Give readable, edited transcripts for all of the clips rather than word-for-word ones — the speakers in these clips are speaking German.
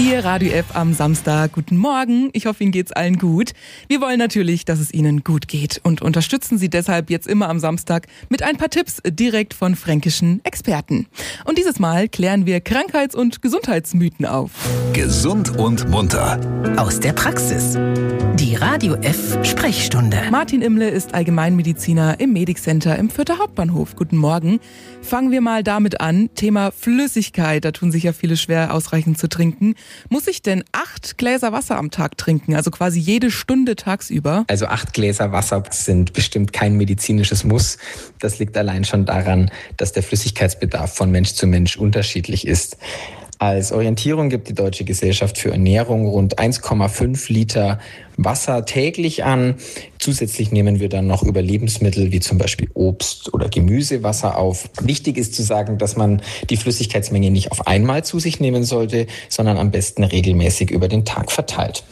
Ihr Radio F am Samstag. Guten Morgen. Ich hoffe, Ihnen geht's allen gut. Wir wollen natürlich, dass es Ihnen gut geht und unterstützen Sie deshalb jetzt immer am Samstag mit ein paar Tipps direkt von fränkischen Experten. Und dieses Mal klären wir Krankheits- und Gesundheitsmythen auf. Gesund und munter. Aus der Praxis. Die Radio F Sprechstunde. Martin Imle ist Allgemeinmediziner im Medic-Center im Fürther Hauptbahnhof. Guten Morgen. Fangen wir mal damit an. Thema Flüssigkeit. Da tun sich ja viele schwer, ausreichend zu trinken. Muss ich denn 8 Gläser Wasser am Tag trinken? Also quasi jede Stunde tagsüber? Also 8 Gläser Wasser sind bestimmt kein medizinisches Muss. Das liegt allein schon daran, dass der Flüssigkeitsbedarf von Mensch zu Mensch unterschiedlich ist. Als Orientierung gibt die Deutsche Gesellschaft für Ernährung rund 1,5 Liter Wasser täglich an. Zusätzlich nehmen wir dann noch über Lebensmittel wie zum Beispiel Obst oder Gemüse Wasser auf. Wichtig ist zu sagen, dass man die Flüssigkeitsmenge nicht auf einmal zu sich nehmen sollte, sondern am besten regelmäßig über den Tag verteilt.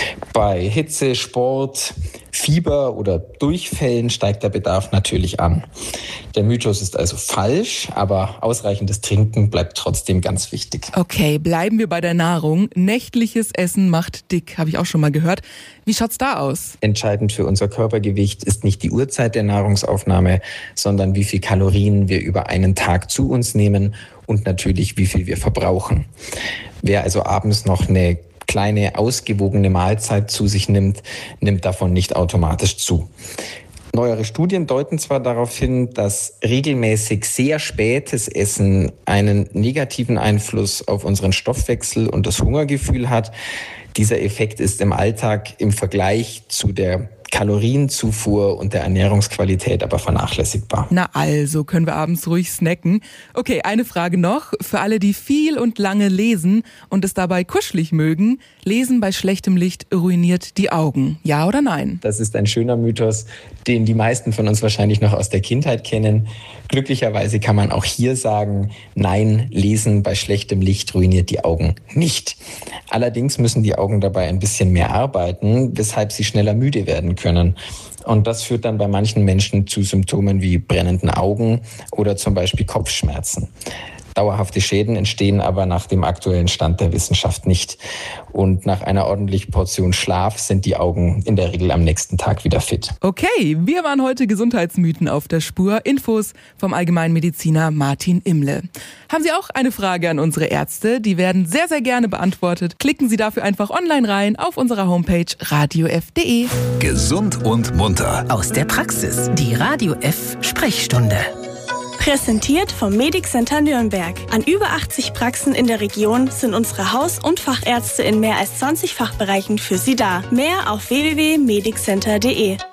Bei Hitze, Sport, Fieber oder Durchfällen steigt der Bedarf natürlich an. Der Mythos ist also falsch, aber ausreichendes Trinken bleibt trotzdem ganz wichtig. Okay, bleiben wir bei der Nahrung. Nächtliches Essen macht dick, habe ich auch schon mal gehört. Wie schaut's da aus? Entscheidend für unser Körpergewicht ist nicht die Uhrzeit der Nahrungsaufnahme, sondern wie viel Kalorien wir über einen Tag zu uns nehmen und natürlich wie viel wir verbrauchen. Wer also abends noch eine kleine, ausgewogene Mahlzeit zu sich nimmt, nimmt davon nicht automatisch zu. Neuere Studien deuten zwar darauf hin, dass regelmäßig sehr spätes Essen einen negativen Einfluss auf unseren Stoffwechsel und das Hungergefühl hat. Dieser Effekt ist im Alltag im Vergleich zu der Kalorienzufuhr und der Ernährungsqualität aber vernachlässigbar. Na also, können wir abends ruhig snacken. Okay, eine Frage noch. Für alle, die viel und lange lesen und es dabei kuschelig mögen, Lesen bei schlechtem Licht ruiniert die Augen. Ja oder nein? Das ist ein schöner Mythos, den die meisten von uns wahrscheinlich noch aus der Kindheit kennen. Glücklicherweise kann man auch hier sagen, nein, Lesen bei schlechtem Licht ruiniert die Augen nicht. Allerdings müssen die Augen dabei ein bisschen mehr arbeiten, weshalb sie schneller müde werden können. Und das führt dann bei manchen Menschen zu Symptomen wie brennenden Augen oder zum Beispiel Kopfschmerzen. Dauerhafte Schäden entstehen aber nach dem aktuellen Stand der Wissenschaft nicht. Und nach einer ordentlichen Portion Schlaf sind die Augen in der Regel am nächsten Tag wieder fit. Okay, wir waren heute Gesundheitsmythen auf der Spur. Infos vom Allgemeinmediziner Martin Imle. Haben Sie auch eine Frage an unsere Ärzte? Die werden sehr, sehr gerne beantwortet. Klicken Sie dafür einfach online rein auf unserer Homepage radiof.de. Gesund und munter. Aus der Praxis. Die Radio F Sprechstunde. Präsentiert vom Medic-Center Nürnberg. An über 80 Praxen in der Region sind unsere Haus- und Fachärzte in mehr als 20 Fachbereichen für Sie da. Mehr auf www.mediccenter.de.